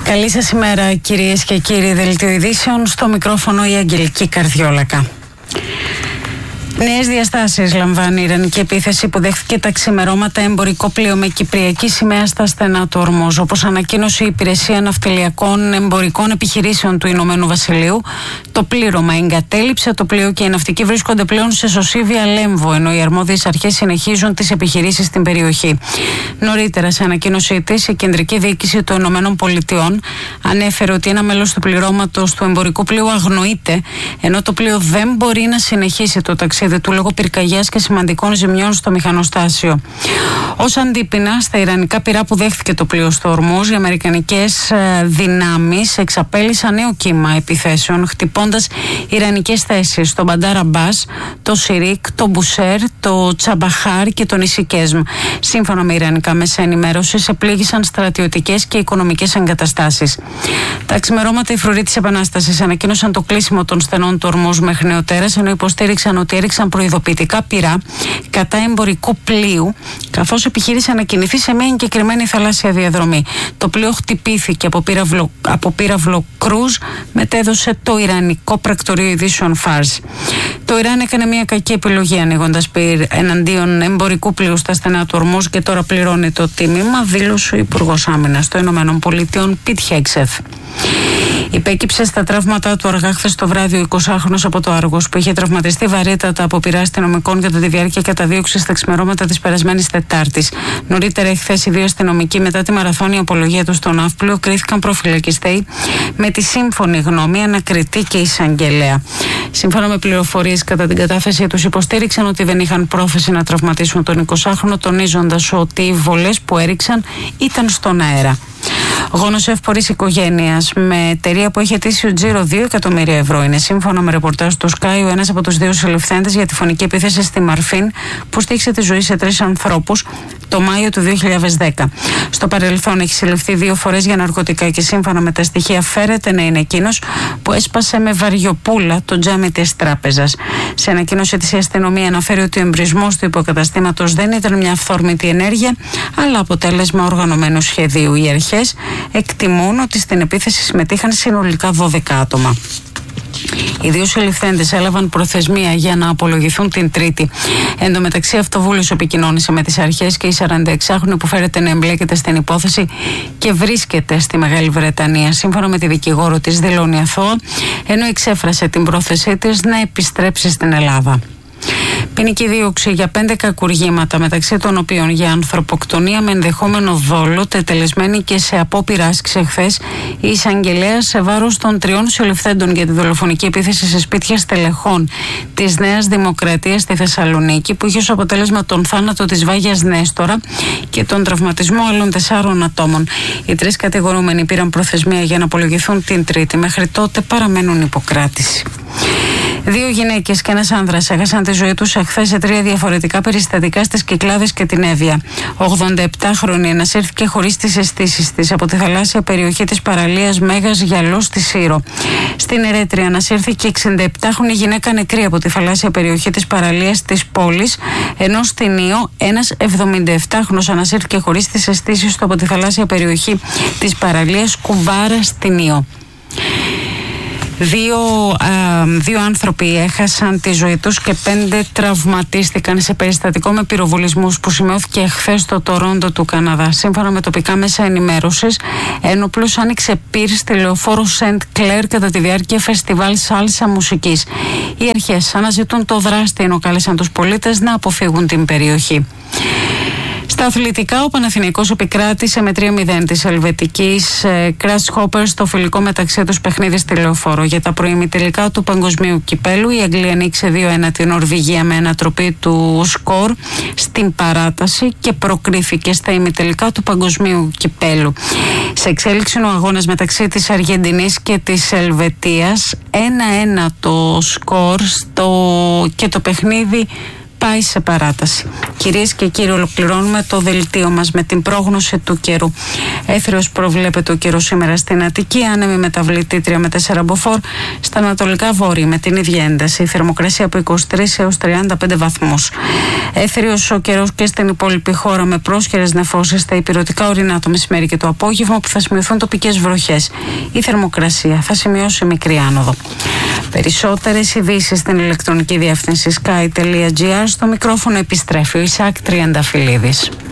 Καλή σας ημέρα, κυρίες και κύριοι. Δελτίο ειδήσεων, στο μικρόφωνο η Αγγελική Καρδιόλακα. Νέες διαστάσεις λαμβάνει η Ιρανική επίθεση που δέχθηκε τα ξημερώματα εμπορικό πλοίο με κυπριακή σημαία στα στενά του Ορμούζ. Όπως ανακοίνωσε η Υπηρεσία Ναυτιλιακών Εμπορικών Επιχειρήσεων του Ηνωμένου Βασιλείου, το πλήρωμα εγκατέλειψε το πλοίο και οι ναυτικοί βρίσκονται πλέον σε σωσίβια Λέμβο, ενώ οι αρμόδιες αρχές συνεχίζουν τις επιχειρήσεις στην περιοχή. Νωρίτερα, σε ανακοίνωσή της, η Κεντρική Διοίκηση των Ηνωμένων Πολιτειών ανέφερε ότι ένα μέλος του πληρώματος του εμπορικού πλοίου αγνοείται, ενώ το πλοίο δεν μπορεί να συνεχίσει το ταξίδι του λόγω πυρκαγιάς και σημαντικών ζημιών στο μηχανοστάσιο. Ως αντίπεινα στα ιρανικά πυρά που δέχθηκε το πλοίο στο Ορμούζ, οι αμερικανικές δυνάμεις εξαπέλυσαν νέο κύμα επιθέσεων, χτυπώντας ιρανικές θέσεις στο Μπαντάρ Αμπάς, το Σιρίκ, το Μπουσέρ, το Τσαμπαχάρ και το Νησικέσμ. Σύμφωνα με ιρανικά μέσα ενημέρωσης, επλήγησαν στρατιωτικές και οικονομικές εγκαταστάσεις. Τα ξημερώματα οι φρουροί της Επανάστασης ανακοίνωσαν το κλείσιμο των στενών του Ορμούζ μέχρι νεοτέρας, ενώ υποστήριξαν ότι έριξαν προειδοποιητικά πυρά κατά εμπορικού πλοίου, καθώς επιχείρησε να κινηθεί σε μια εγκεκριμένη θαλάσσια διαδρομή. Το πλοίο χτυπήθηκε από πύραυλο κρούζ, μετέδωσε το Ιρανικό πρακτορείο ειδήσεων Φάρς. Το Ιράν έκανε μια κακή επιλογή ανοίγοντας πυρ εναντίον εμπορικού πλοίου στα στενά του Ορμούζ και τώρα πληρώνει το τίμημα, δήλωσε ο Υπουργός Άμυνας των Ηνωμένων Πολιτειών Πιτ Χέγκσεθ. Υπέκυψε στα τραύματά του αργά χθες το βράδυ ο 20χρονος από το Άργος, που είχε τραυματιστεί βαρύτατα από πυρά αστυνομικών κατά τη διάρκεια καταδίωξης στα ξημερώματα της περασμένης Τετάρτης. Νωρίτερα εχθές οι δύο αστυνομικοί, μετά τη μαραθώνια απολογία του στον ναύπλιο, κρίθηκαν προφυλακιστέοι με τη σύμφωνη γνώμη ανακριτή και εισαγγελέα. Σύμφωνα με πληροφορίες, κατά την κατάθεσή τους υποστήριξαν ότι δεν είχαν πρόθεση να τραυματίσουν τον 20χρονο, τονίζοντας ότι οι βολές που έριξαν ήταν στον αέρα. Γόνος εύπορης οικογένειας με εταιρεία που έχει αιτήσει τζίρο 2 εκατομμύρια ευρώ είναι, σύμφωνα με ρεπορτάζ του Sky, ο ένας από τους δύο συλληφθέντες για τη φωνική επίθεση στη Μαρφίν που στοίξε τη ζωή σε 3 ανθρώπους το Μάιο του 2010. Στο παρελθόν έχει συλληφθεί 2 φορές για ναρκωτικά και σύμφωνα με τα στοιχεία φέρεται να είναι εκείνος που έσπασε με βαριοπούλα το τζάμι της τράπεζας. Σε ανακοίνωση της η αστυνομία αναφέρει ότι ο εμπρισμός του υποκαταστήματος δεν ήταν μια αυθόρμητη ενέργεια, αλλά αποτέλεσμα οργανωμένου σχεδίου. Οι αρχές εκτιμούν ότι στην επίθεση συμμετείχαν συνολικά 12 άτομα. Οι δύο συλληφθέντες έλαβαν προθεσμία για να απολογηθούν την Τρίτη. Εν τω μεταξύ, αυτοβούλος επικοινώνησε με τις αρχές και η 46χρονη που φέρεται να εμπλέκεται στην υπόθεση και βρίσκεται στη Μεγάλη Βρετανία. Σύμφωνα με τη δικηγόρο της, δηλώνει αθώα, ενώ εξέφρασε την πρόθεσή της να επιστρέψει στην Ελλάδα. Ποινική δίωξη για 5 κακουργήματα, μεταξύ των οποίων για ανθρωποκτονία με ενδεχόμενο δόλο, τετελεσμένη και σε απόπειρα άσκησε χθες η εισαγγελέα σε βάρος των 3 συλληφθέντων για τη δολοφονική επίθεση σε σπίτια στελεχών της Νέας Δημοκρατίας στη Θεσσαλονίκη, που είχε ως αποτέλεσμα τον θάνατο της Βάγιας Νέστορα και τον τραυματισμό άλλων 4 ατόμων. Οι 3 κατηγορούμενοι πήραν προθεσμία για να απολογηθούν την Τρίτη. Μέχρι τότε παραμένουν υποκράτηση. 2 γυναίκες και ένας άνδρας έχασαν τη ζωή τους εχθές σε 3 διαφορετικά περιστατικά στις Κυκλάδες και την Εύβοια. 87χρονη ανασύρθηκε χωρίς τις αισθήσεις της από τη θαλάσσια περιοχή της παραλίας Μέγας Γιαλός στη Σύρο. Στην Ερέτρια ανασύρθηκε 67χρονη γυναίκα νεκρή από τη θαλάσσια περιοχή της παραλίας της πόλης, ενώ στην Ήο ένας 77χρονος ανασύρθηκε χωρίς τις αισθήσεις του από τη θαλάσσια περιοχή της παραλίας Κουβάρα στην Ήο. Δύο άνθρωποι έχασαν τη ζωή τους και 5 τραυματίστηκαν σε περιστατικό με πυροβολισμούς που σημειώθηκε χθες στο Τορόντο του Καναδά. Σύμφωνα με τοπικά μέσα ενημέρωσης, ένοπλος άνοιξε πυρ στη λεωφόρο Σεντ Κλέρ κατά τη διάρκεια φεστιβάλ σάλσα μουσικής. Οι αρχές αναζητούν το δράστη, ενώ κάλεσαν τους πολίτες να αποφύγουν την περιοχή. Στα αθλητικά, ο Παναθηναϊκός επικράτησε με 3-0 της ελβετικής Grasshopper στο φιλικό μεταξύ τους παιχνίδι στη Λεωφόρο. Για τα προημιτελικά του Παγκοσμίου Κυπέλου, η Αγγλία νίκησε 2-1 την Νορβηγία με ανατροπή του σκορ στην παράταση και προκρίθηκε στα ημιτελικά του Παγκοσμίου Κυπέλου. Σε εξέλιξη ο αγώνας μεταξύ της Αργεντινής και της Ελβετίας, 1-1 το σκορ και το παιχνίδι πάει σε παράταση. Κυρίες και κύριοι, ολοκληρώνουμε το δελτίο μας με την πρόγνωση του καιρού. Έθριος προβλέπεται ο καιρός σήμερα στην Αττική, άνεμη μεταβλητή 3 με 4 μποφόρ, στα ανατολικά βόρεια με την ίδια ένταση. Η θερμοκρασία από 23 έως 35 βαθμούς. Έθριος ο καιρός και στην υπόλοιπη χώρα με πρόσχερες νεφώσεις στα ηπειρωτικά ορεινά το μεσημέρι και το απόγευμα, που θα σημειωθούν τοπικές βροχές. Η θερμοκρασία θα σημειώσει μικρή άνοδο. Περισσότερες ειδήσεις στην ηλεκτρονική διεύθυνση sky.gr. Στο μικρόφωνο επιστρέφει ο Ισάκ Τριανταφυλλίδης.